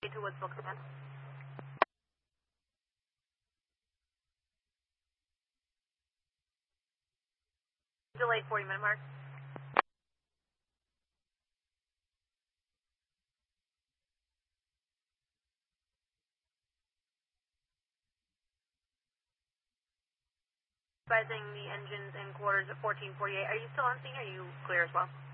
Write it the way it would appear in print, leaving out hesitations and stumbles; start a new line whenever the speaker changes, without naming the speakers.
To Woodsville, command. Delayed 40-minute mark. Advising the engines in quarters at 1448. Are you still on scene? Are you clear as well?